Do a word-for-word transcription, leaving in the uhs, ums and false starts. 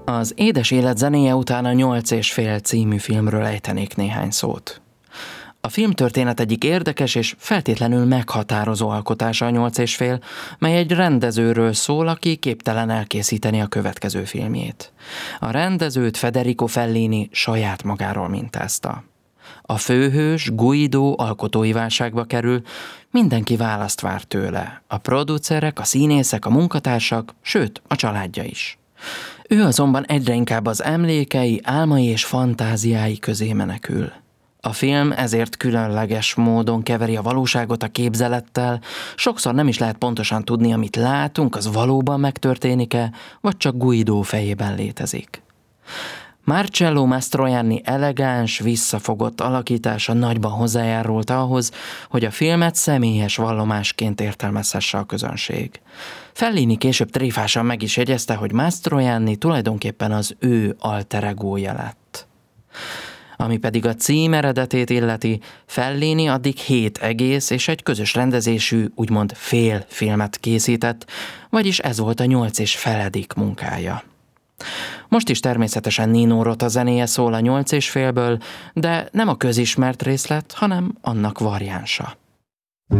Az Édes élet zenéje után a Nyolc és fél című filmről ejtenék néhány szót. A filmtörténet egyik érdekes és feltétlenül meghatározó alkotása a Nyolc és fél, mely egy rendezőről szól, aki képtelen elkészíteni a következő filmjét. A rendezőt Federico Fellini saját magáról mintázta. A főhős, Guido alkotói válságba kerül, mindenki választ vár tőle. A producerek, a színészek, a munkatársak, sőt, a családja is. Ő azonban egyre inkább az emlékei, álmai és fantáziái közé menekül. A film ezért különleges módon keveri a valóságot a képzelettel, sokszor nem is lehet pontosan tudni, amit látunk, az valóban megtörténik-e, vagy csak Guido fejében létezik. Marcello Mastroianni elegáns, visszafogott alakítása nagyban hozzájárult ahhoz, hogy a filmet személyes vallomásként értelmezhesse a közönség. Fellini később tréfásan meg is jegyezte, hogy Mastroianni tulajdonképpen az ő alter egója lett. Ami pedig a cím eredetét illeti, Fellini addig hét egész és egy közös rendezésű, úgymond fél filmet készített, vagyis ez volt a nyolc és feledik munkája. Most is természetesen Nino Rota zenéje szól a Nyolc és félből, de nem a közismert részlet, hanem annak variánsa.